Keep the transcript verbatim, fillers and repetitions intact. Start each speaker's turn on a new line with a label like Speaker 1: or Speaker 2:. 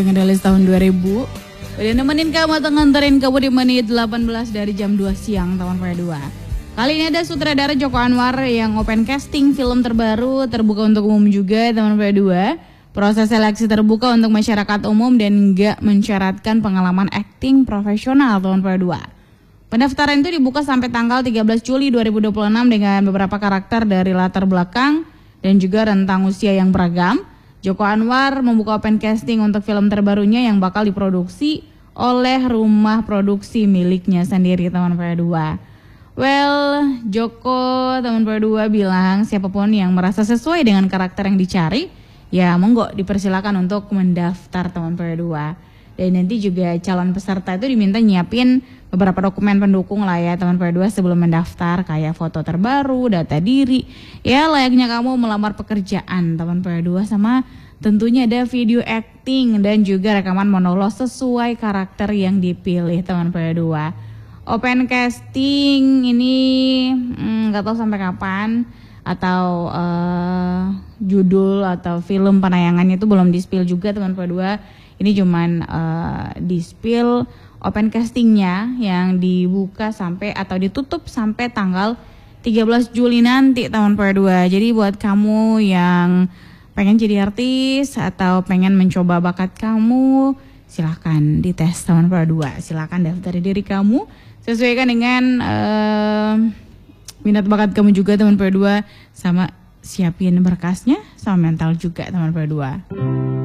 Speaker 1: Ngerilis tahun dua ribu. Udah nemenin kamu atau nganterin kamu di menit delapan belas dari jam dua siang tahun dua ribu dua puluh dua. Kali ini ada sutradara Joko Anwar yang open casting film terbaru, terbuka untuk umum juga tahun dua ribu dua puluh dua. Proses seleksi terbuka untuk masyarakat umum dan nggak mensyaratkan pengalaman akting profesional tahun dua ribu dua puluh dua. Pendaftaran itu dibuka sampai tanggal tiga belas Juli dua ribu dua puluh enam dengan beberapa karakter dari latar belakang dan juga rentang usia yang beragam. Joko Anwar membuka open casting untuk film terbarunya yang bakal diproduksi oleh rumah produksi miliknya sendiri tahun dua ribu dua puluh dua. Well, Joko tahun dua ribu dua puluh dua bilang siapapun yang merasa sesuai dengan karakter yang dicari, ya monggo dipersilakan untuk mendaftar tahun dua ribu dua puluh dua. Dan nanti juga calon peserta itu diminta nyiapin beberapa dokumen pendukung lah ya tahun dua ribu dua puluh dua sebelum mendaftar, kayak foto terbaru, data diri, ya layaknya kamu melamar pekerjaan tahun dua ribu dua puluh dua, sama tentunya ada video acting dan juga rekaman monolog sesuai karakter yang dipilih tahun dua ribu dua puluh dua. Open casting ini nggak hmm, tahu sampai kapan, atau uh, judul atau film penayangannya itu belum di-spill juga tahun dua ribu dua puluh dua. Ini cuman uh, di-spill open castingnya yang dibuka sampai atau ditutup sampai tanggal tiga belas Juli nanti tahun dua ribu dua puluh dua. Jadi buat kamu yang pengen jadi artis atau pengen mencoba bakat kamu, silahkan dites tahun dua ribu dua puluh dua. Silahkan daftar diri kamu, sesuaikan dengan uh, minat bakat kamu juga tahun dua ribu dua puluh dua, sama siapin berkasnya sama mental juga tahun dua ribu dua puluh dua.